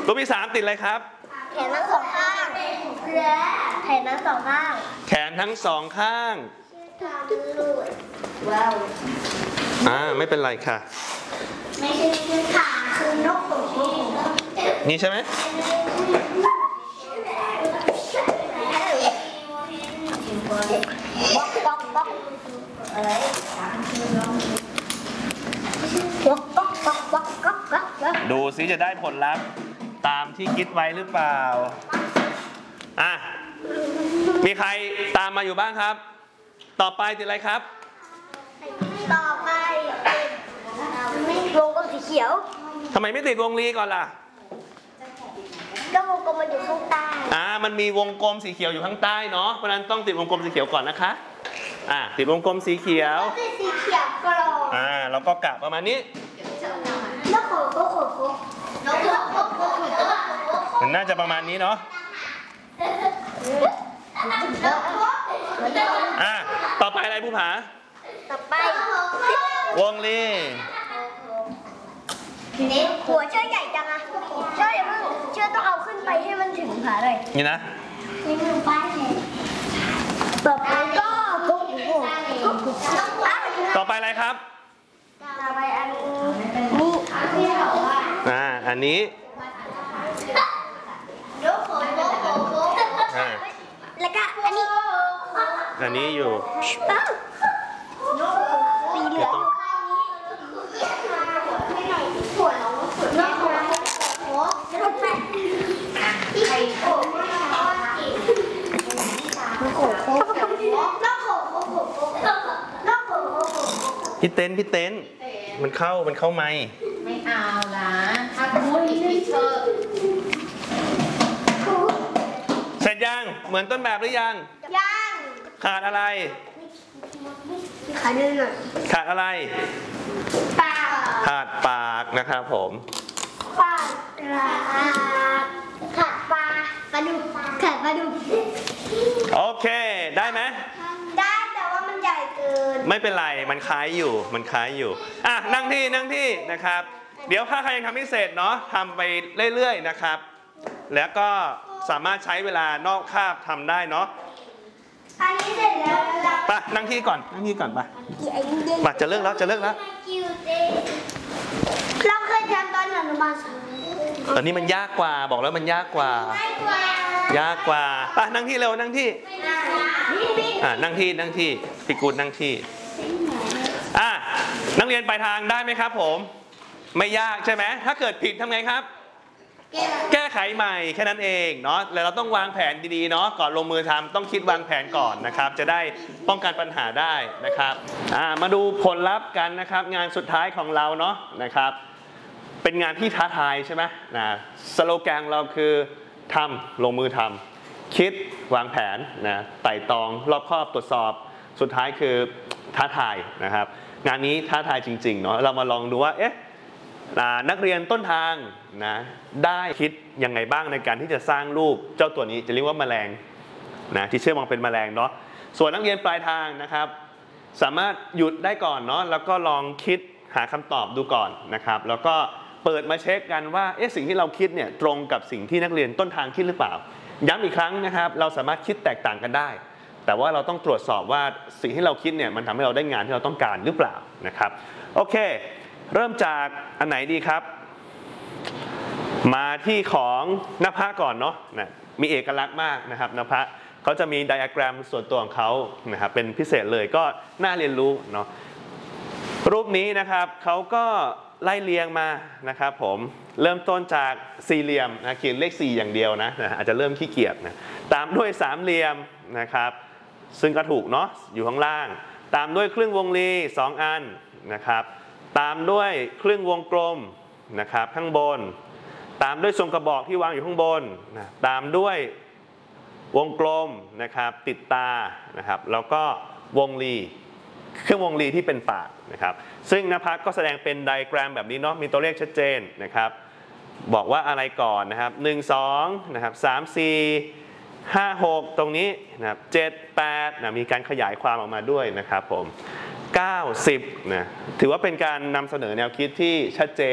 รูปที่3ติดอะไรครับแขนทั้งสองข้างแขนทั้งสองข้างแขนทั้งสองข้างว้าวไม่เป็นไรค่ะไม่ใช่คือขาคือนกของพี่นี่ใช่ไหมบ๊อกบ๊อกบ๊อกอะไรบ๊อกบ๊อกบ๊อกบ๊อกบ๊อกบ๊อกดูซิจะได้ผลลัพธ์ตามที่คิดไว้หรือเปล่ามีใครตามมาอยู่บ้างครับต่อไปติดอะไรครับต่อไปไม่วงกลมสีเขียวทำไมไม่ติดวงรีก่อนล่ะก็วงกลมมันอยู่ข้างใต้มันมีวงกลมสีเขียวอยู่ข้างใต้เนาะเพราะนั้นต้องติดวงกลมสีเขียวก่อนนะคะติดวงกลมสีเขียวติดสีเขียวกรอบแล้วก็กะประมาณนี้แล้วโขมันน่าจะประมาณนี้เนาะต่อไปอะไรผู้ผาต่อไปวงรีหัวเชือกใหญ่จังอะเชือกอย่าเพิ่งเชือกต้องเอาขึ้นไปให้มันถึงขาเลยนี่นะนี่คือป้ายเลยต่อไปก็ต่อไปอะไรครับต่อไปอันนี้แล้วก็อันนี้อยู่สีเหลืองพี่เต้นมันเข้าไมค์ไม่เอานะถ้าพูดอีกพี่เชิญเสร็จยังเหมือนต้นแบบหรือยังขาดอะไรขาดนิดหน่อยขาดอะไรปากขาดปากนะครับผมขาดปลาขาดปลาดุกโอเคได้ไหมได้แต่ว่ามันใหญ่เกินไม่เป็นไรมันคล้ายอยู่นั่งที่นะครับเดี๋ยวถ้าใครยังทำไม่เสร็จเนาะทำไปเรื่อยๆนะครับแล้วก็สามารถใช้เวลานอกคาบทำได้เนาะอันนี้เสร็จแล้วไปนั่งที่ก่อนไปจะเลิกแล้วเราเคยทำตอนอนุบาลตอนนี้มันยากกว่าบอกแล้วมันยากกว่าไปนั่งที่เร็วนั่งที่นั่งที่พี่กูดนั่งที่นักเรียนปลายทางได้ไหมครับผมไม่ยากใช่ไหมถ้าเกิดผิดทำไงครับแก้ไขใหม่แค่นั้นเองเนาะแล้วเราต้องวางแผนดีๆเนาะก่อนลงมือทำต้องคิดวางแผนก่อนนะครับจะได้ป้องกันปัญหาได้นะครับมาดูผลลัพธ์กันนะครับงานสุดท้ายของเราเนาะนะครับเป็นงานที่ท้าทายใช่ไหมสโลแกนเราคือทำลงมือทำคิดวางแผนไต่ตองรอบคอบตรวจสอบสุดท้ายคือท้าทายนะครับงานนี้ท้าทายจริงๆเนาะเรามาลองดูว่านักเรียนต้นทางได้คิดยังไงบ้างในการที่จะสร้างรูปเจ้าตัวนี้จะเรียกว่าแมลงที่เชื่อมองเป็นแมลงเนาะส่วนนักเรียนปลายทางนะครับสามารถหยุดได้ก่อนเนาะแล้วก็ลองคิดหาคำตอบดูก่อนนะครับแล้วก็เปิดมาเช็คกันว่าสิ่งที่เราคิดเนี่ยตรงกับสิ่งที่นักเรียนต้นทางคิดหรือเปล่าย้ำอีกครั้งนะครับเราสามารถคิดแตกต่างกันได้แต่ว่าเราต้องตรวจสอบว่าสิ่งที่เราคิดเนี่ยมันทำให้เราได้งานที่เราต้องการหรือเปล่านะครับโอเคเริ่มจากอันไหนดีครับมาที่ของนภะก่อนเนาะมีเอกลักษณ์มากนะครับนภะเขาจะมีไดอะแกรมส่วนตัวของเขานะครับเป็นพิเศษเลยก็น่าเรียนรู้เนาะรูปนี้นะครับเขาก็ไล่เรียงมานะครับผมเริ่มต้นจากสี่เหลี่ยมเขียนเลข4อย่างเดียวนะอาจจะเริ่มขี้เกียจตามด้วยสามเหลี่ยมนะครับซึ่งก็ถูกเนาะอยู่ข้างล่างตามด้วยครึ่งวงรี2อันนะครับตามด้วยครึ่งวงกลมนะครับข้างบนตามด้วยทรงกระบอกที่วางอยู่ข้างบนตามด้วยวงกลมนะครับติดตานะครับแล้วก็วงรีเครื่องวงรีที่เป็นปากนะครับซึ่งนภะก็แสดงเป็นไดอะแกรมแบบนี้เนาะมีตัวเลขชัดเจนนะครับบอกว่าอะไรก่อนนะครับ1 2นะครับ3 4 5 6ตรงนี้นะครับ7 8มีการขยายความออกมาด้วยนะครับผม9 10ถือว่าเป็นการนำเสนอแนวคิดที่ชัดเจน